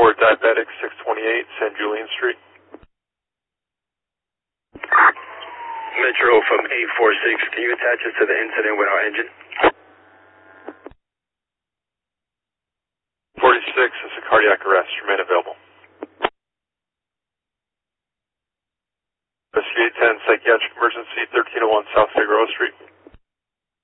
for diabetic 628 San Julian Street. Metro from 846, can you attach us to the incident with our engine? 46 is a cardiac arrest. Remain available. Rescue 810, psychiatric emergency, 1301 South Figueroa Street.